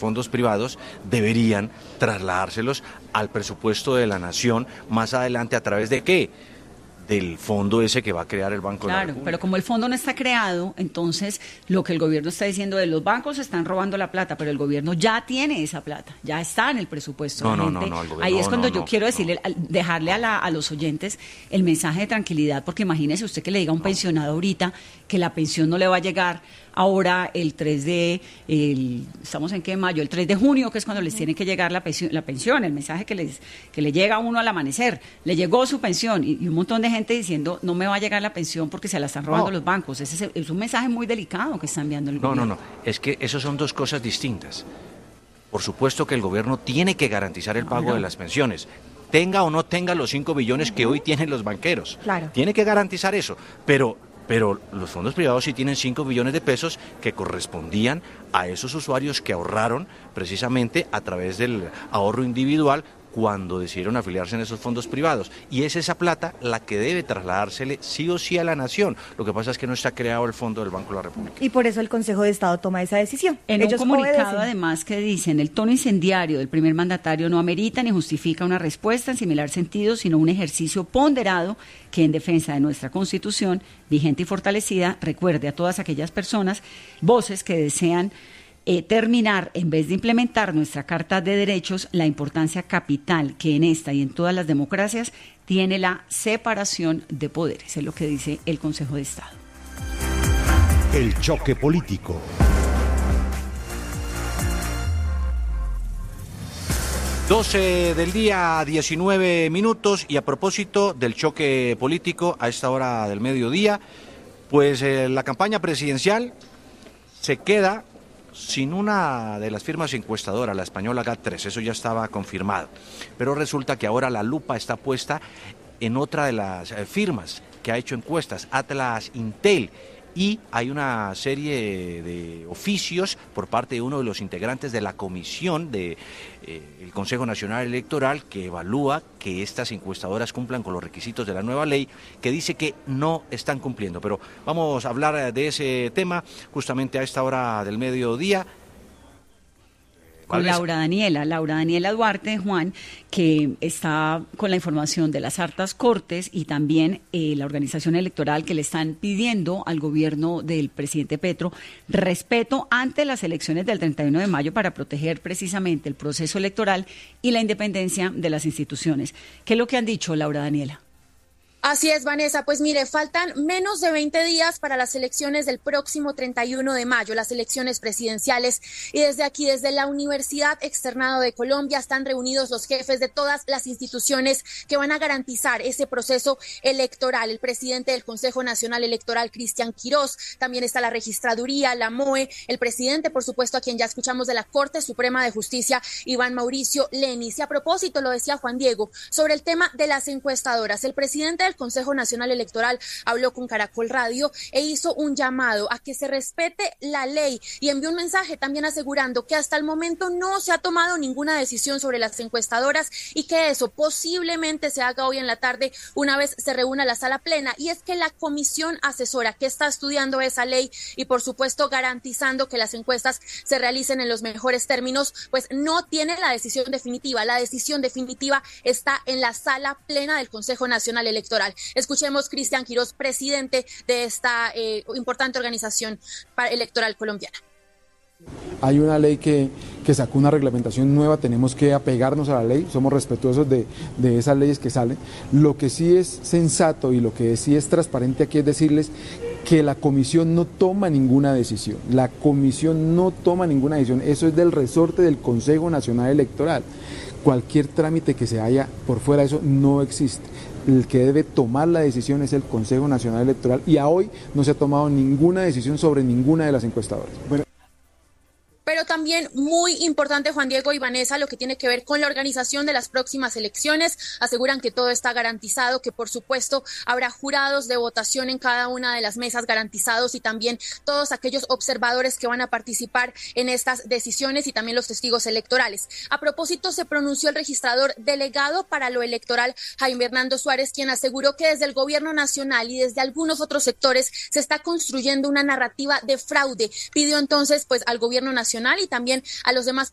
fondos privados deberían trasladárselos al presupuesto de la nación más adelante. ¿A través de qué? Del fondo ese que va a crear el Banco de la República. Pero como el fondo no está creado, entonces lo que el gobierno está diciendo de los bancos están robando la plata, pero el gobierno ya tiene esa plata, ya está en el presupuesto. Ahí es cuando yo quiero decirle, dejarle a los oyentes el mensaje de tranquilidad, porque imagínese usted que le diga a un pensionado ahorita que la pensión no le va a llegar ahora estamos en qué mayo, el 3 de junio, que es cuando les tiene que llegar la pensión, el mensaje que le llega a uno al amanecer, le llegó su pensión, y un montón de gente diciendo, no me va a llegar la pensión porque se la están robando los bancos. Ese es un mensaje muy delicado que está enviando el gobierno. No, es que esos son dos cosas distintas. Por supuesto que el gobierno tiene que garantizar el pago de las pensiones, tenga o no tenga los 5 billones que hoy tienen los banqueros. Claro. Tiene que garantizar eso, pero los fondos privados sí tienen 5 billones de pesos que correspondían a esos usuarios que ahorraron precisamente a través del ahorro individual cuando decidieron afiliarse en esos fondos privados. Y es esa plata la que debe trasladársele sí o sí a la nación. Lo que pasa es que no está creado el fondo del Banco de la República. Y por eso el Consejo de Estado toma esa decisión. Ellos un comunicado además que dicen, el tono incendiario del primer mandatario no amerita ni justifica una respuesta en similar sentido, sino un ejercicio ponderado que en defensa de nuestra Constitución, vigente y fortalecida, recuerde a todas aquellas personas, voces que desean terminar, en vez de implementar nuestra Carta de Derechos, la importancia capital que en esta y en todas las democracias tiene la separación de poderes. Es lo que dice el Consejo de Estado. El choque político. Del día, 19 minutos, y a propósito del choque político a esta hora del mediodía, pues la campaña presidencial se queda sin una de las firmas encuestadoras, la española GAT3, eso ya estaba confirmado, pero resulta que ahora la lupa está puesta en otra de las firmas que ha hecho encuestas, Atlas Intel, y hay una serie de oficios por parte de uno de los integrantes de la comisión del Consejo Nacional Electoral que evalúa que estas encuestadoras cumplan con los requisitos de la nueva ley, que dice que no están cumpliendo. Pero vamos a hablar de ese tema justamente a esta hora del mediodía. Con Laura Daniela Duarte, Juan, que está con la información de las altas cortes y también la organización electoral que le están pidiendo al gobierno del presidente Petro respeto ante las elecciones del 31 de mayo para proteger precisamente el proceso electoral y la independencia de las instituciones. ¿Qué es lo que han dicho, Laura Daniela? Así es, Vanessa. Pues mire, faltan menos de 20 días para las elecciones del próximo 31 de mayo, las elecciones presidenciales. Y desde aquí, desde la Universidad Externado de Colombia, están reunidos los jefes de todas las instituciones que van a garantizar ese proceso electoral. El presidente del Consejo Nacional Electoral, Cristian Quirós, también está la Registraduría, la MOE, el presidente, por supuesto, a quien ya escuchamos, de la Corte Suprema de Justicia, Iván Mauricio Lenis. Y a propósito, lo decía Juan Diego, sobre el tema de las encuestadoras, el presidente del Consejo Nacional Electoral habló con Caracol Radio e hizo un llamado a que se respete la ley y envió un mensaje también asegurando que hasta el momento no se ha tomado ninguna decisión sobre las encuestadoras y que eso posiblemente se haga hoy en la tarde una vez se reúna la sala plena. Y es que la comisión asesora que está estudiando esa ley y por supuesto garantizando que las encuestas se realicen en los mejores términos, pues no tiene la decisión definitiva. La decisión definitiva está en la sala plena del Consejo Nacional Electoral. Escuchemos Cristian Quirós, presidente de esta importante organización electoral colombiana. Hay una ley que sacó una reglamentación nueva, tenemos que apegarnos a la ley, somos respetuosos de esas leyes que salen. Lo que sí es sensato y lo que sí es transparente aquí es decirles que la comisión no toma ninguna decisión, eso es del resorte del Consejo Nacional Electoral. Cualquier trámite que se haya por fuera de eso no existe. El que debe tomar la decisión es el Consejo Nacional Electoral y a hoy no se ha tomado ninguna decisión sobre ninguna de las encuestadoras. Pero también muy importante, Juan Diego y Vanessa, lo que tiene que ver con la organización de las próximas elecciones. Aseguran que todo está garantizado, que por supuesto habrá jurados de votación en cada una de las mesas garantizados y también todos aquellos observadores que van a participar en estas decisiones y también los testigos electorales. A propósito, se pronunció el registrador delegado para lo electoral, Jaime Hernando Suárez, quien aseguró que desde el gobierno nacional y desde algunos otros sectores se está construyendo una narrativa de fraude. Pidió entonces pues al gobierno nacional y también a los demás